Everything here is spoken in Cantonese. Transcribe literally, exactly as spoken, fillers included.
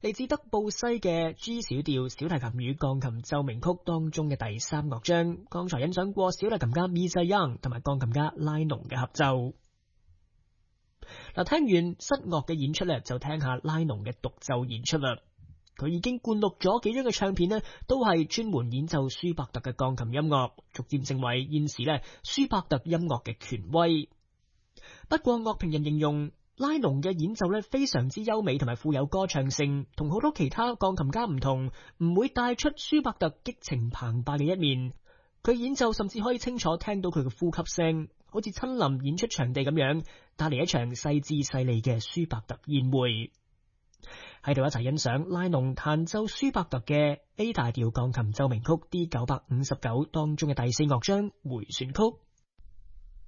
嚟自德布西嘅 G 小調小提琴與鋼琴奏鳴曲當中嘅第三樂章。剛才欣賞過小提琴家 Misa Young 同埋鋼琴家拉農嘅合奏。嗱，聽完室樂嘅演出咧，就聽下拉農嘅獨奏演出啦。佢已經灌錄咗幾張嘅唱片呢，都係專門演奏舒伯特嘅鋼琴音樂，逐漸成為現時咧舒伯特音樂嘅權威。不過樂評人形容拉農嘅演奏咧非常之優美同埋富有歌唱性，同好多其他鋼琴家唔同，唔會帶出舒伯特激情澎湃嘅一面。佢演奏甚至可以清楚聽到佢嘅呼吸聲，好似親臨演出場地咁樣，帶嚟一場細緻細膩嘅舒伯特宴會。喺度一齊欣賞拉農彈奏舒伯特嘅 A 大調鋼琴奏鳴曲 D 九百五十九當中嘅第四樂章回旋曲。